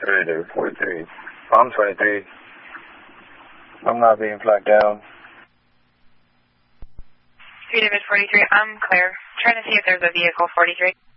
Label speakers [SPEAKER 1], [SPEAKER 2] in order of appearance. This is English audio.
[SPEAKER 1] 3 David 43. I'm 23. I'm not being flagged down.
[SPEAKER 2] 3 David 43, I'm clear. Trying to see if there's a vehicle 43.